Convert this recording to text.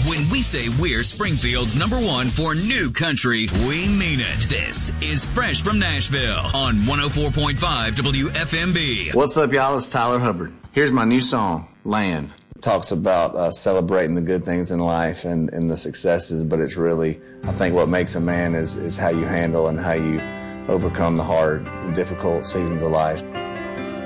When we say we're Springfield's #1 for new country, we mean it. This is Fresh from Nashville on 104.5 WFMB. What's up, y'all? It's Tyler Hubbard. Here's my new song, Land. It talks about celebrating the good things in life and the successes, but it's really, I think what makes a man is how you handle and how you overcome the hard, difficult seasons of life.